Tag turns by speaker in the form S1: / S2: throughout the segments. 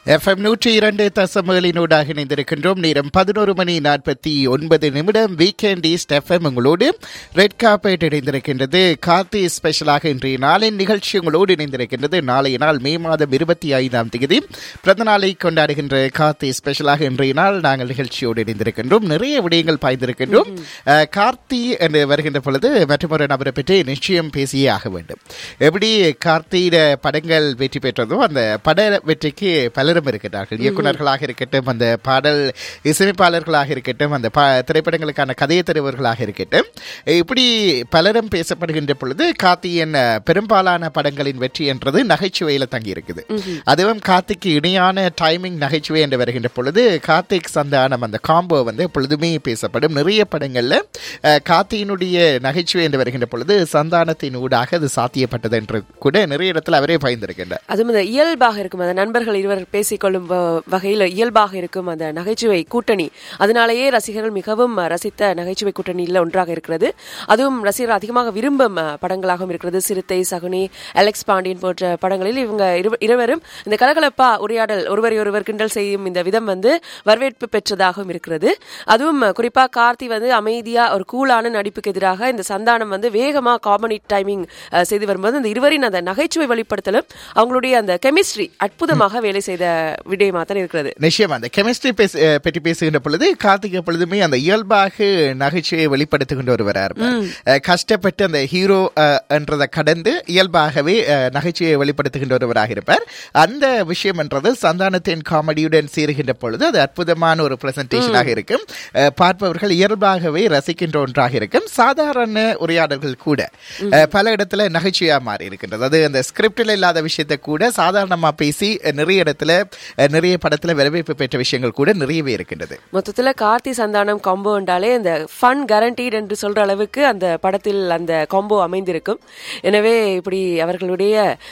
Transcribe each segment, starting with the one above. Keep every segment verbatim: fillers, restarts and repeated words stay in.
S1: FM நூற்றி இரண்டு தசமகளினூடாக இணைந்திருக்கின்றோம். நேரம் பதினோரு மணி நாற்பத்தி ஒன்பது நிமிடம். வீக்கெண்ட் ஈஸ்ட் எஃப்எம் உங்களோடு ரெட் கார்பெட் இணைந்திருக்கின்றது. கார்த்தி ஸ்பெஷலாக இன்றைய நாளின் நிகழ்ச்சி உங்களோடு இணைந்திருக்கின்றது. நாளைய நாள் மே மாதம் இருபத்தி ஐந்தாம் தேதி பிறந்த நாளை கொண்டாடுகின்ற கார்த்தி ஸ்பெஷலாக இன்றைய நாள் நாங்கள் நிகழ்ச்சியோடு இணைந்திருக்கின்றோம். நிறைய விடயங்கள் பாய்ந்திருக்கின்றோம். கார்த்தி என்று வருகின்ற பொழுது மற்றொரு நபரை பற்றி நிச்சயம் பேசியே ஆக வேண்டும். எப்படி கார்த்தியிட படங்கள் வெற்றி பெற்றதோ அந்த பட வெற்றிக்கு பலரும் இருக்கிறார்கள். இயக்குநர்களாக இருக்கட்டும், அந்த பாடல் இசையமைப்பாளர்களாக இருக்கட்டும், அந்த திரைப்படங்களுக்கான கதையை தருவர்களாக இருக்கட்டும், இப்படி பலரும் பேசப்படுகின்ற பொழுது கார்த்தியின் பெரும்பாலான படங்களின் வெற்றி என்றது நகைச்சுவையில தங்கி இருக்குது. அதுவும் கார்த்திக்கு இணையான டைமிங் நகைச்சுவை என்று வருகின்ற பொழுது கார்த்திக் சந்தானம் அந்த காம்போ வந்து எப்பொழுதுமே பேசப்படும். நிறைய படங்கள்ல கார்த்தியினுடைய நகைச்சுவை என்று வருகின்ற பொழுது சந்தானத்தின் ஊடாக அது சாத்தியப்பட்டது என்று கூட நிறைய இடத்துல அவரே பயந்திருக்கின்றார்.
S2: அதுவும் இயல்பாக இருக்கும் அந்த நண்பர்கள் இருவர் பேசிக்கொள்ளும் வகையில் இயல்பாக இருக்கும் அந்த நகைச்சுவை கூட்டணி. அதனாலேயே ரசிகர்கள் மிகவும் ரசித்த நகைச்சுவை கூட்டணியில் ஒன்றாக இருக்கிறது. அதுவும் ரசிகர்கள் அதிகமாக விரும்பும் படங்களாகவும் இருக்கிறது. சிறுத்தை, சகுனி, அலெக்ஸ் பாண்டியன் போன்ற படங்களில் இவங்க இருவரும் இந்த கலகலப்பா உரையாடல், ஒருவரை ஒருவர் கிண்டல் செய்யும் இந்த விதம் வந்து வரவேற்பு பெற்றதாகவும் இருக்கிறது. அதுவும் குறிப்பா கார்த்தி வந்து அமைதியா ஒரு கூலான நடிப்புக்கு எதிராக இந்த சந்தானம் வந்து வேகமா காமெடி டைமிங் செய்து வரும்போது இந்த இருவரின் அந்த நகைச்சுவை வெளிப்படுத்தலும் அவங்களுடைய அந்த கெமிஸ்ட்ரி அற்புதமாக வேலை செய்த விடயமா தான் இருக்கிறது.
S1: நிச்சயமா அந்த கெமிஸ்ட்ரி பற்றி பேசுகின்ற பொழுது கார்த்திக் எப்பொழுதுமே அந்த இயல்பாக நகைச்சுவையை வெளிப்படுத்துகின்ற ஒருவராக இருப்பார். கஷ்டப்பட்டு அந்த ஹீரோ என்றதை கடந்து இயல்பாகவே நகைச்சுவையை வெளிப்படுத்துகின்ற ஒருவராக இருப்பார். அந்த விஷயம் என்றது சந்தானத்தின் காமெடியுடன் சேருகின்ற பொழுது அது அற்புதமான ஒரு பிரசன்டேஷனாக இருக்கும். பார்ப்பவர்கள் இயல்பாகவே ரசிக்கின்ற ஒன்றாக இருக்கும். சாதாரண உரையாடல்கள் கூட பல இடத்துல நகைச்சுவையா மாறி இருக்கின்றது. அது அந்த ஸ்கிரிப்டில் இல்லாத விஷயத்தை கூட சாதாரணமா பேசி நிறைய இடத்துல நிறைய படத்துல வரவேற்பு பெற்ற விஷயங்கள் கூட நிறையவே இருக்கின்றது.
S2: மொத்தத்துல கார்த்தி சந்தானம் காம்போ என்றாலே அந்த ஃபன் கேரண்டீட் என்று சொல்ற அளவுக்கு அந்த படத்தில் அந்த காம்போ அமைந்திருக்கும். எனவே இப்படி அவர்களுடைய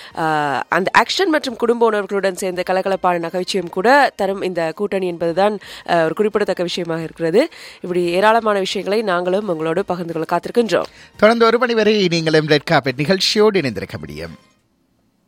S2: அந்த ஆக்ஷன் மற்றும் குடும்ப உணர்வுகளுடன் சேர்ந்த கலகலப்பான நகைச்சுவையும் கூட தரும் இந்த கூட்டணி என்பதுதான் ஒரு குறிப்பிடத்தக்க விஷயமாக இருக்கிறது. இப்படி ஏராளமான விஷயங்களை நாங்களும் உங்களோடு பகிர்ந்து கொள்ள காத்திருக்கின்றோம்.
S1: தொடர்ந்து ஒரு மணி வரை நீங்களும் ரெட் கார்பெட் நிகழ்ச்சியோடு இணைந்திருக்க முடியும்.